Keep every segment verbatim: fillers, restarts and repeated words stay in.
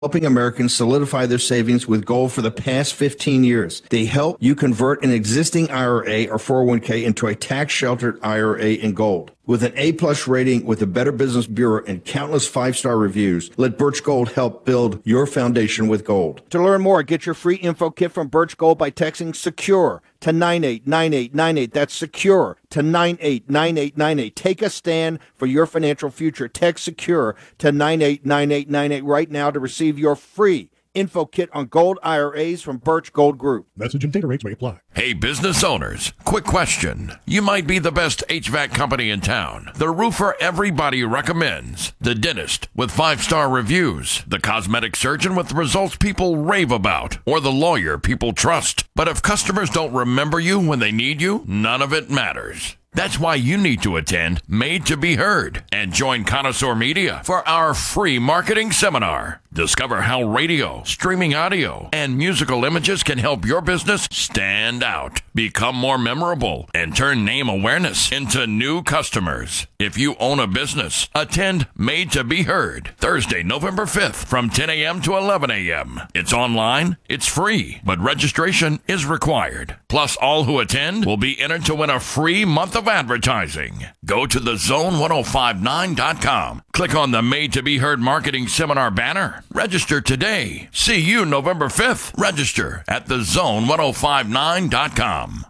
helping Americans solidify their savings with gold for the past fifteen years. They help you convert an existing I R A or four oh one k into a tax-sheltered I R A in gold. With an A-plus rating with the Better Business Bureau and countless five-star reviews, let Birch Gold help build your foundation with gold. To learn more, get your free info kit from Birch Gold by texting SECURE to nine eight nine eight nine eight. That's SECURE to nine eight nine eight nine eight. Take a stand for your financial future. Text SECURE to nine eight nine eight nine eight right now to receive your free info kit on gold I R As from Birch Gold Group. Message and data rates may apply. Hey, business owners, quick question. You might be the best H V A C company in town. The roofer everybody recommends. The dentist with five-star reviews. The cosmetic surgeon with results people rave about. Or the lawyer people trust. But if customers don't remember you when they need you, none of it matters. That's why you need to attend Made to Be Heard and join Connoisseur Media for our free marketing seminar. Discover how radio, streaming audio, and musical images can help your business stand out, become more memorable, and turn name awareness into new customers. If you own a business, attend Made to Be Heard Thursday, November fifth from ten a.m. to eleven a.m. It's online, it's free, but registration is required. Plus, all who attend will be entered to win a free month of advertising. Go to the zone ten fifty-nine dot com. Click on the Made to Be Heard Marketing Seminar banner. Register today. See you November fifth. Register at the zone ten fifty-nine dot com.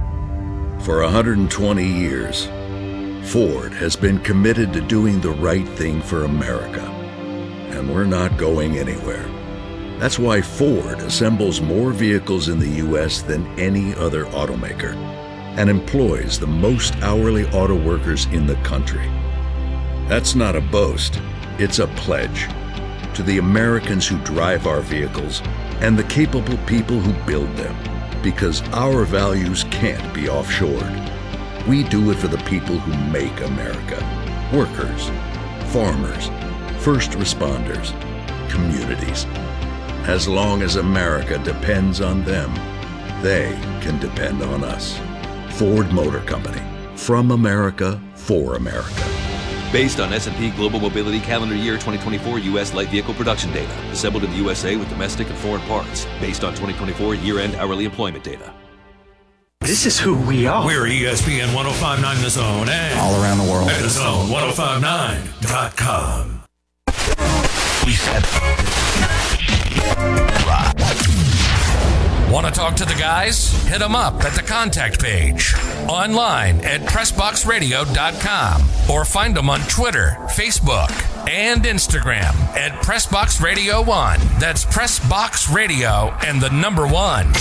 For one hundred twenty years, Ford has been committed to doing the right thing for America. And we're not going anywhere. That's why Ford assembles more vehicles in the U S than any other automaker and employs the most hourly auto workers in the country. That's not a boast, it's a pledge to the Americans who drive our vehicles and the capable people who build them, because our values can't be offshored. We do it for the people who make America. Workers, farmers, first responders, communities. As long as America depends on them, they can depend on us. Ford Motor Company. From America, for America. Based on S and P Global Mobility Calendar Year twenty twenty-four U S light vehicle production data. Assembled in the U S A with domestic and foreign parts. Based on twenty twenty-four year-end hourly employment data. This is who we are. We're E S P N ten fifty-nine The Zone and all around the world. At the zone ten fifty-nine dot com. We said Want to talk to the guys? Hit them up at the contact page. Online at press box radio dot com or find them on Twitter, Facebook, and Instagram at Pressbox Radio one. That's Pressbox Radio and the number one.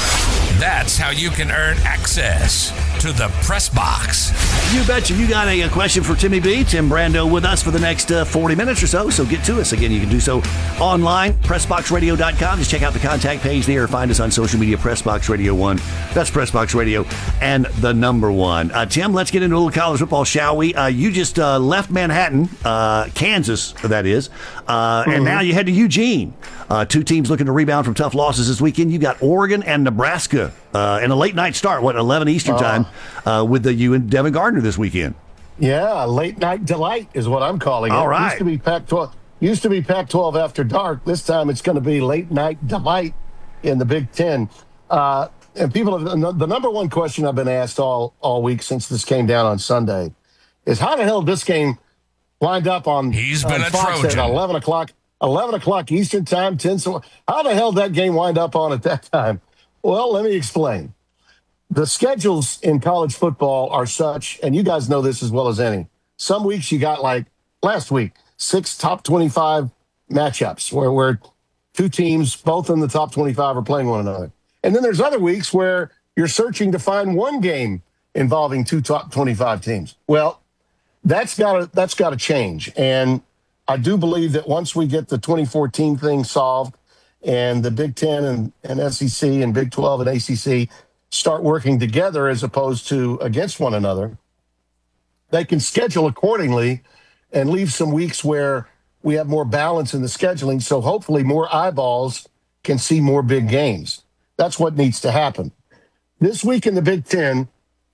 That's how you can earn access to the Press Box. You betcha. You got a, a question for Timmy B. Tim Brando with us for the next uh, forty minutes or so, so get to us. Again, you can do so online, press box radio dot com. Just check out the contact page there or find us on social media, Pressbox Radio one. That's Pressbox Radio and the number one. Uh, Tim, let's get into a little college football, shall we? Uh, you just uh, left Manhattan, uh, Kansas, that is, uh, mm-hmm. and now you head to Eugene. Uh, two teams looking to rebound from tough losses this weekend. You got Oregon and Nebraska uh, in a late night start, what, eleven Eastern time, uh, with the you and Devin Gardner this weekend. Yeah, late night delight is what I'm calling it. All right. Used to be Pac twelve. Used to be Pac twelve after dark. This time it's going to be late night delight in the Big Ten. Uh, and people, have, the number one question I've been asked all all week since this came down on Sunday is how the hell did this game wind up on, He's been on a Fox Trojan. at eleven o'clock? eleven o'clock Eastern time, ten. So how the hell did that game wind up on at that time? Well, let me explain. The schedules in college football are such, and you guys know this as well as any. Some weeks you got, like last week, six top twenty-five matchups where, where two teams, both in the top twenty-five, are playing one another. And then there's other weeks where you're searching to find one game involving two top twenty-five teams. Well, that's got to that's got to change. And I do believe that once we get the twenty fourteen thing solved and the Big Ten and, and S E C and Big twelve and A C C start working together as opposed to against one another, they can schedule accordingly and leave some weeks where we have more balance in the scheduling. So hopefully more eyeballs can see more big games. That's what needs to happen. This week in the Big Ten,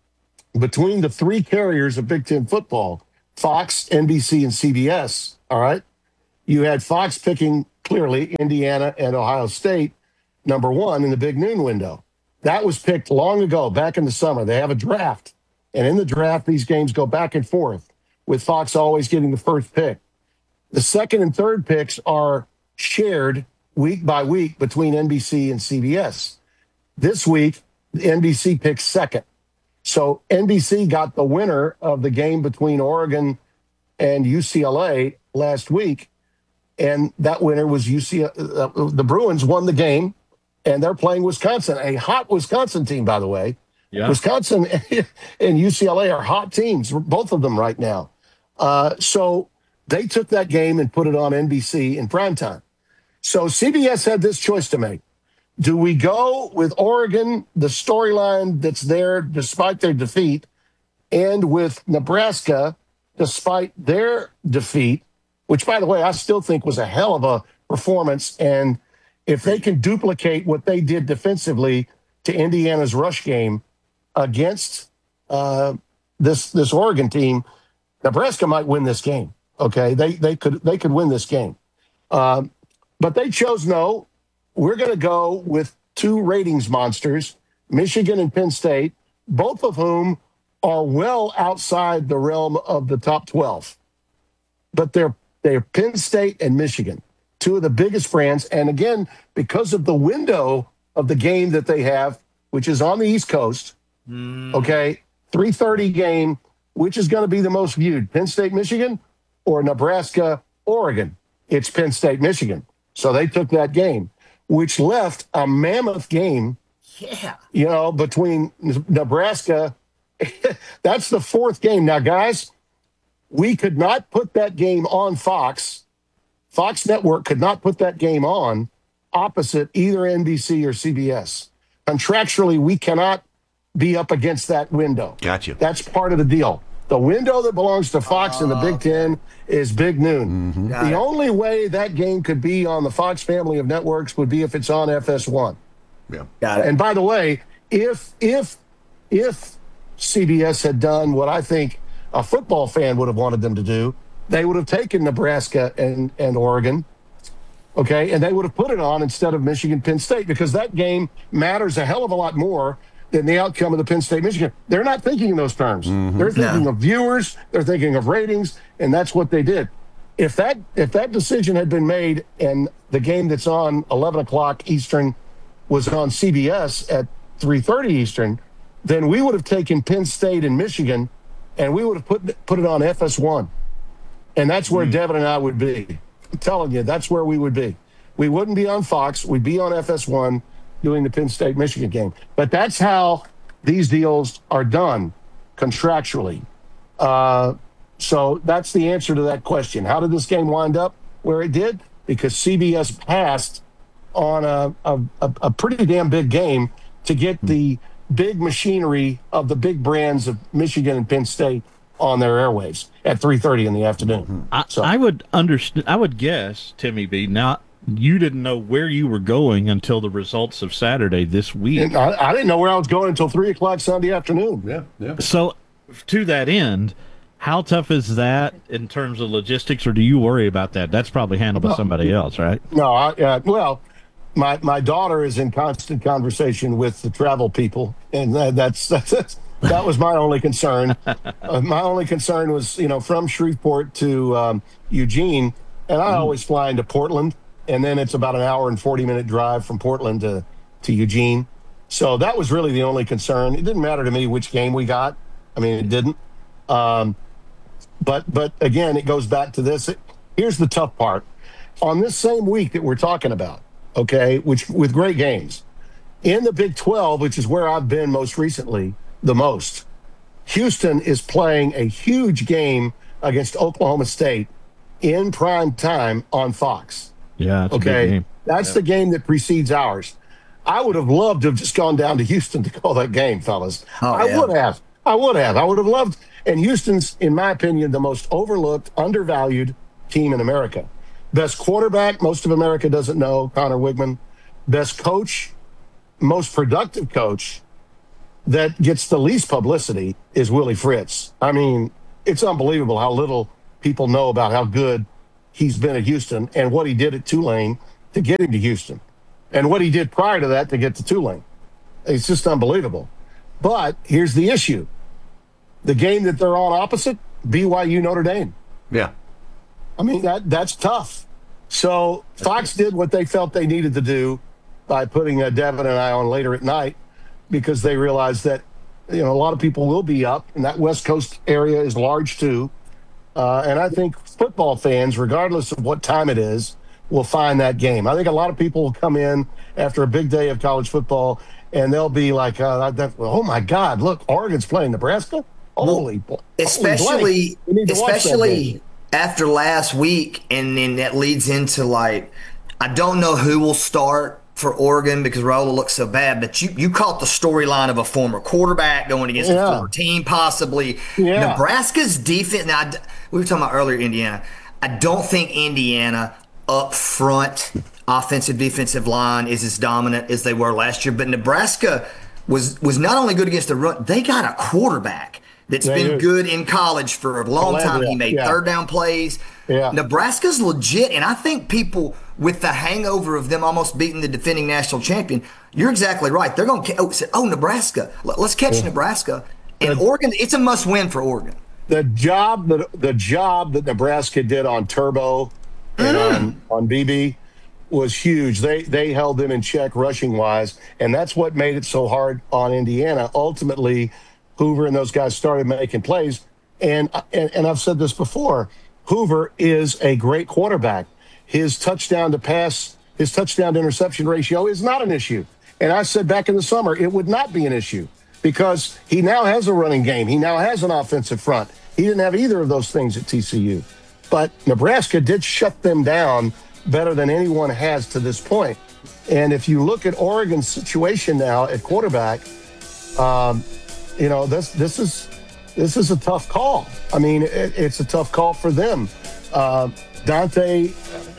between the three carriers of Big Ten football, Fox, N B C, and C B S, all right, you had Fox picking clearly Indiana and Ohio State, number one in the big noon window. That was picked long ago, back in the summer. They have a draft. And in the draft, these games go back and forth, with Fox always getting the first pick. The second and third picks are shared week by week between N B C and C B S. This week, N B C picks second. So N B C got the winner of the game between Oregon and U C L A last week, and that winner was U C L A. Uh, the Bruins won the game, and they're playing Wisconsin, a hot Wisconsin team, by the way. Yeah. Wisconsin and U C L A are hot teams, both of them right now. Uh, so they took that game and put it on N B C in primetime. So C B S had this choice to make. Do we go with Oregon, the storyline that's there despite their defeat, and with Nebraska, despite their defeat, which, by the way, I still think was a hell of a performance. And if they can duplicate what they did defensively to Indiana's rush game against uh, this this Oregon team, Nebraska might win this game. Okay, they they could they could win this game, um, but they chose no. We're going to go with two ratings monsters, Michigan and Penn State, both of whom are well outside the realm of the top twelve. But they're they're Penn State and Michigan, two of the biggest brands, and again, because of the window of the game that they have, which is on the East Coast. Mm. Okay, three thirty game, which is going to be the most viewed, Penn State, Michigan, or Nebraska, Oregon? It's Penn State, Michigan. So they took that game, which left a mammoth game, yeah, you know, between Nebraska. That's the fourth game. Now, guys, we could not put that game on Fox. Fox Network could not put that game on opposite either N B C or C B S. Contractually, we cannot be up against that window. Gotcha. That's part of the deal. The window that belongs to Fox oh, in the Big Ten is Big Noon. Mm-hmm. The it. only way that game could be on the Fox family of networks would be if it's on F S one. Yeah. Got it. And by the way, if if if C B S had done what I think a football fan would have wanted them to do, they would have taken Nebraska and, and Oregon, okay, and they would have put it on instead of Michigan, Penn State, because that game matters a hell of a lot more than the outcome of the Penn State, Michigan. They're not thinking in those terms. Mm-hmm. They're thinking no. of viewers, they're thinking of ratings, and that's what they did. If that if that decision had been made and the game that's on eleven o'clock Eastern was on C B S at three thirty Eastern, then we would have taken Penn State and Michigan, and we would have put put it on F S one. And that's where mm. Devin and I would be. I'm telling you, that's where we would be. We wouldn't be on Fox. We'd be on F S one doing the Penn State-Michigan game. But that's how these deals are done contractually. Uh, so that's the answer to that question. How did this game wind up where it did? Because C B S passed on a, a, a pretty damn big game to get the big machinery of the big brands of Michigan and Penn State on their airwaves at three thirty in the afternoon. I, so. I would understand. I would guess, Timmy B, not you didn't know where you were going until the results of Saturday this week. I, I didn't know where I was going until three o'clock Sunday afternoon. Yeah, yeah. So, to that end, how tough is that in terms of logistics, or do you worry about that? That's probably handled by somebody else, right? No, I, uh, well, my my daughter is in constant conversation with the travel people, and uh, that's that's. that's that was my only concern. Uh, my only concern was, you know, from Shreveport to um, Eugene, and I mm. always fly into Portland, and then it's about an hour and forty minute drive from Portland to, to Eugene. So that was really the only concern. It didn't matter to me which game we got. I mean, it didn't. Um, but but again, it goes back to this. It, here's the tough part. On this same week that we're talking about, okay, which with great games, in the Big twelve, which is where I've been most recently, the most, Houston is playing a huge game against Oklahoma State in prime time on Fox. Yeah, that's okay. A big game. That's yeah. the game that precedes ours. I would have loved to have just gone down to Houston to call that game, fellas. Oh, I yeah. would have. I would have. I would have loved. And Houston's, in my opinion, the most overlooked, undervalued team in America. Best quarterback, most of America doesn't know, Connor Wigman. Best coach, most productive coach that gets the least publicity is Willie Fritz. I mean, it's unbelievable how little people know about how good he's been at Houston and what he did at Tulane to get him to Houston and what he did prior to that to get to Tulane. It's just unbelievable. But here's the issue. The game that they're on opposite, B Y U Notre Dame. Yeah. I mean, that that's tough. So Fox did what they felt they needed to do by putting uh, Devin and I on later at night because they realized that, you know, a lot of people will be up, and that West Coast area is large too. Uh, and I think football fans, regardless of what time it is, will find that game. I think a lot of people will come in after a big day of college football, and they'll be like, uh, oh, my God, look, Oregon's playing Nebraska? Holy well, Especially, holy especially after last week, and then that leads into, like, I don't know who will start for Oregon because Raiola looks so bad, but you, you caught the storyline of a former quarterback going against yeah. a former team, possibly. Yeah. Nebraska's defense, now, I, we were talking about earlier Indiana. I don't think Indiana up front, offensive, defensive line is as dominant as they were last year, but Nebraska was was not only good against the run, they got a quarterback that's yeah, been good in college for a long time. He made yeah. third down plays. Yeah. Nebraska's legit, and I think people with the hangover of them almost beating the defending national champion, you're exactly right. They're going to oh, oh Nebraska, let's catch yeah. Nebraska. And the, Oregon, it's a must-win for Oregon. The job that the job that Nebraska did on Turbo and mm. on on B B was huge. They they held them in check rushing wise, and that's what made it so hard on Indiana. Ultimately, Hoover and those guys started making plays, and and, and I've said this before. Hoover is a great quarterback. His touchdown to pass, his touchdown to interception ratio is not an issue. And I said back in the summer, it would not be an issue because he now has a running game. He now has an offensive front. He didn't have either of those things at T C U. But Nebraska did shut them down better than anyone has to this point. And if you look at Oregon's situation now at quarterback, um, you know, this this is this is a tough call. I mean, it, it's a tough call for them. Uh, Dante,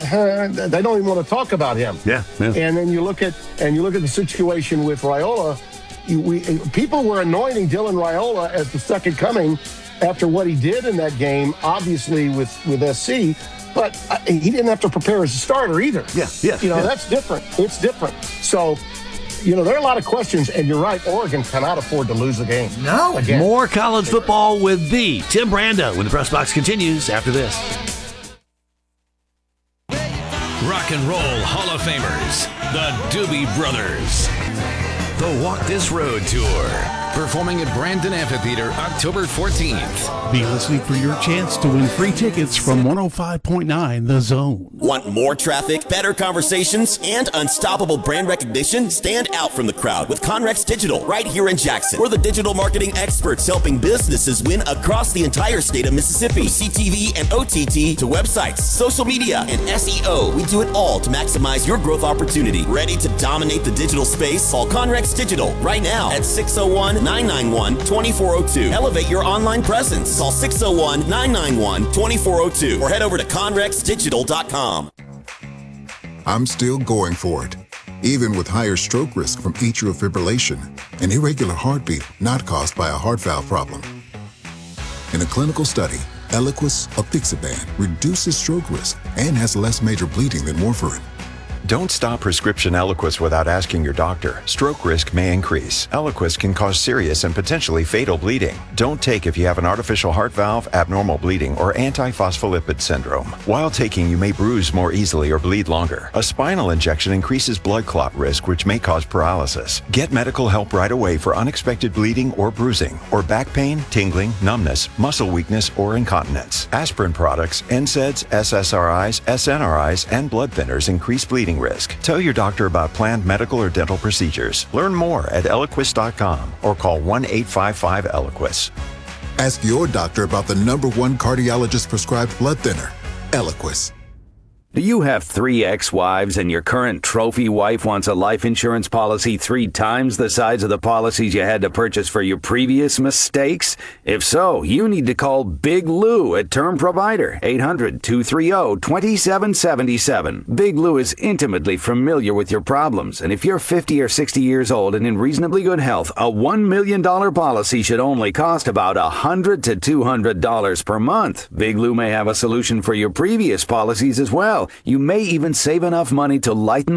they don't even want to talk about him. Yeah, yeah. And then you look at and you look at the situation with Raiola. You, we people were anointing Dylan Raiola as the second coming after what he did in that game, obviously with with S C. But he didn't have to prepare as a starter either. Yeah, yeah. You know, yeah. that's different. It's different. So, you know, there are a lot of questions, and you're right. Oregon cannot afford to lose a game. No. Again. More college football with the Tim Brando when the Press Box continues after this. Rock and Roll Hall of Famers, the Doobie Brothers. The Walk This Road Tour, performing at Brandon Amphitheater October fourteenth. Be listening for your chance to win free tickets from one oh five point nine The Zone. Want more traffic, better conversations, and unstoppable brand recognition? Stand out from the crowd with Conrex Digital right here in Jackson. We're the digital marketing experts helping businesses win across the entire state of Mississippi. From C T V and O T T to websites, social media, and S E O. We do it all to maximize your growth opportunity. Ready to dominate the digital space? Call Conrex Digital right now at six oh one, nine nine one, two four oh two. Elevate your online presence. Call six oh one, nine nine one, two four oh two or head over to conrex digital dot com. I'm still going for it, even with higher stroke risk from atrial fibrillation, an irregular heartbeat not caused by a heart valve problem. In a clinical study, Eliquis, apixaban, reduces stroke risk and has less major bleeding than warfarin. Don't stop prescription Eliquis without asking your doctor. Stroke risk may increase. Eliquis can cause serious and potentially fatal bleeding. Don't take if you have an artificial heart valve, abnormal bleeding, or antiphospholipid syndrome. While taking, you may bruise more easily or bleed longer. A spinal injection increases blood clot risk, which may cause paralysis. Get medical help right away for unexpected bleeding or bruising, or back pain, tingling, numbness, muscle weakness, or incontinence. Aspirin products, N SAIDs, S S R Is, S N R Is, and blood thinners increase bleeding risk. Tell your doctor about planned medical or dental procedures. Learn more at eliquis dot com or call one eight five five Eliquis. Ask your doctor about the number one cardiologist prescribed blood thinner, Eliquis. Do you have three ex-wives and your current trophy wife wants a life insurance policy three times the size of the policies you had to purchase for your previous mistakes? If so, you need to call Big Lou at Term Provider, eight hundred, two three zero, two seven seven seven. Big Lou is intimately familiar with your problems, and if you're fifty or sixty years old and in reasonably good health, a one million dollars policy should only cost about one hundred to two hundred dollars per month. Big Lou may have a solution for your previous policies as well. You may even save enough money to lighten